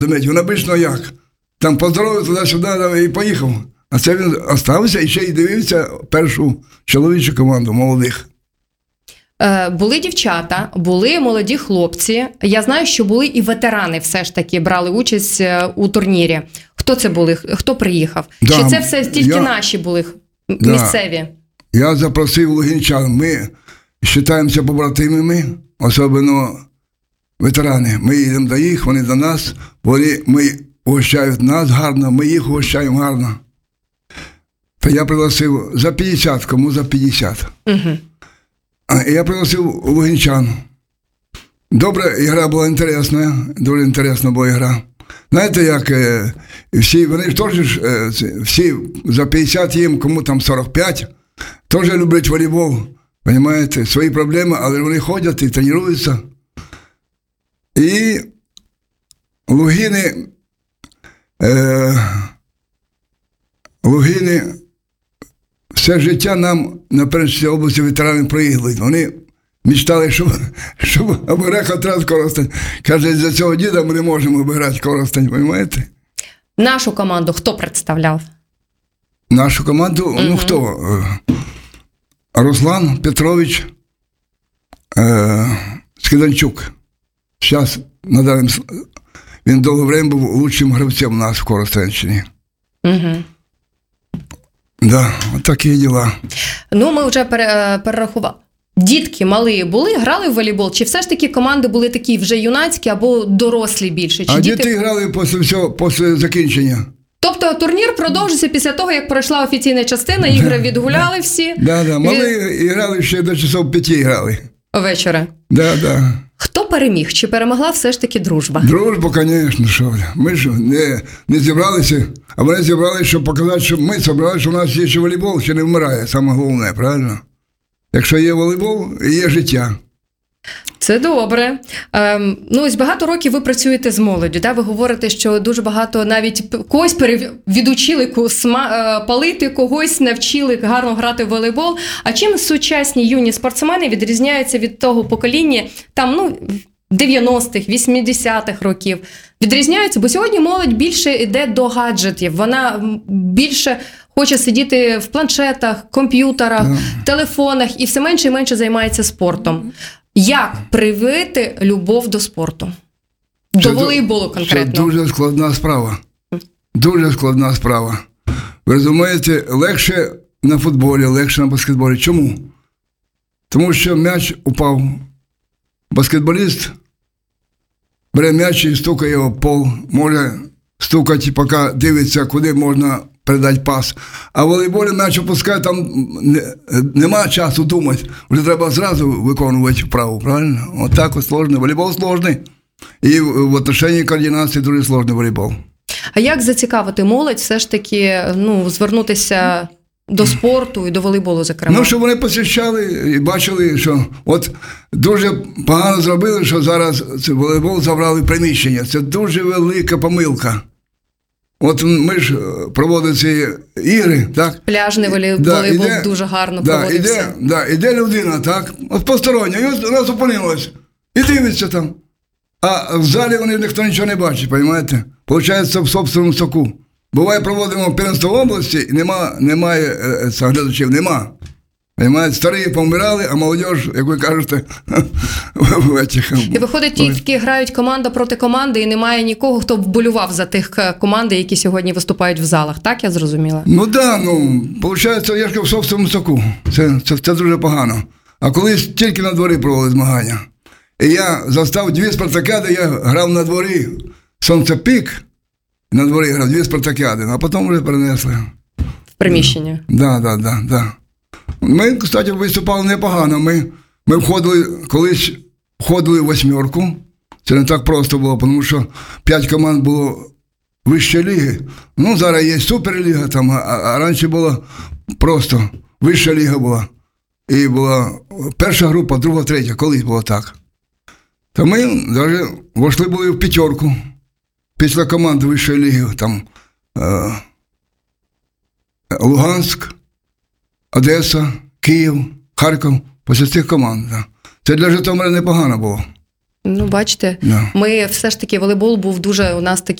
Він обично як? Там поздоровив туди-сюди і поїхав. А це він остався і ще й дивився першу чоловічу команду молодих. Були дівчата, були молоді хлопці. Я знаю, що були і ветерани все ж таки брали участь у турнірі. Хто це були? Хто приїхав? Да, чи це все тільки наші були місцеві? Я запросив лугинчан. Ми вважаємося побратимами, особливо ветерани. Ми їдемо до їх, вони до нас. Ми угощають нас гарно, ми їх угощаємо гарно. Та я пригласив за 50, кому за 50. Угу. Я пригласив лугинчан. Добра гра була інтересна, дуже інтересна була гра. Знаєте, як всі, вони ж теж, всі за 50 їм, кому там 45, теж люблять волейбол, розумієте, свої проблеми, але вони ходять і тренуються. І Лугини все життя нам на Першій області ветерани приїхали. Вони мечтали, щоб обіграти Хатрас Коростень. Каже, за цього діда ми не можемо обіграти Коростень, розумієте? Нашу команду хто представляв? Нашу команду? Ну хто? Руслан Петрович Скиданчук. Зараз, він довго время був лучшим гравцем у нас в Коростенщині. Угу. Да, от такі діла. Ну, ми вже перерахували. Дітки малі були, грали в волейбол? Чи все ж таки команди були такі вже юнацькі або дорослі більше? Чи діти грали після закінчення. Тобто турнір продовжився після того, як пройшла офіційна частина, ігри відгуляли всі? Да, малі грали ще до часов 5 грали. Вечора? Да. Хто переміг? Чи перемогла все ж таки дружба? Дружба, звісно, що. Ми ж не зібралися, а вони зібралися, щоб показати, що ми зібралися, що у нас є ще волейбол, ще не вмирає, саме головне, правильно? Якщо є волейбол, є життя. Це добре. Ну, ось багато років ви працюєте з молоддю, да? Ви говорите, що дуже багато навіть когось відучили палити, когось навчили гарно грати в волейбол. А чим сучасні юні спортсмени відрізняються від того покоління, там, 90-х, 80-х років? Відрізняються, бо сьогодні молодь більше йде до гаджетів, вона більше хоче сидіти в планшетах, комп'ютерах, телефонах і все менше і менше займається спортом. Як привити любов до спорту? До волейболу конкретно. Це дуже складна справа. Дуже складна справа. Ви розумієте, легше на футболі, легше на баскетболі. Чому? Тому що м'яч упав. Баскетболіст бере м'яч і стукає його в пол. Може стукати, поки дивиться, куди можна передати пас. А в волейболі м'яч опускає, там нема часу думати. Вже треба зразу виконувати вправу, правильно? От так от сложно. Волейбол сложний. І в отношенні координації дуже сложний волейбол. А як зацікавити молодь все ж таки, звернутися до спорту і до волейболу, зокрема? Щоб вони посвящали і бачили, що от дуже погано зробили, що зараз волейбол забрали в приміщення. Це дуже велика помилка. От ми ж проводили ці ігри, так? Пляжний волейбол дуже гарно проводився. Іде людина, так? От постороння, і вона зупинилась. І дивиться там. А в залі вони ніхто нічого не бачить, розумієте? Получається в собственному соку. Буває, проводимо первенство в області, і немає глядачів, нема. Понимаєте, старі помирали, а молодіж, як ви кажете, в этих... І виходить, тільки грають команда проти команди, і немає нікого, хто б вболював за тих команд, які сьогодні виступають в залах. Так, я зрозуміла? Виходить, я ж в собственному соку. Це дуже погано. А колись тільки на дворі проводили змагання. І я застав 2 спартакіади, я грав на дворі, сонцепік, на дворі грав 2 спартакіади, а потім вже перенесли. В приміщення? Да. Ми, кстати, виступали непогано. Ми колись входили в 8. Це не так просто було, тому що 5 команд було вищої ліги. Зараз є суперліга, там, а раніше було просто вища ліга була. І була перша група, друга, третя, колись було так. То ми навіть вийшли були в 5 після команди вищої ліги. Там Луганськ, Одеса, Київ, Харків, після цих команд. Да. Це для Житомира непогано було. Ну, бачите, Да. ми все ж таки волейбол був дуже у нас такий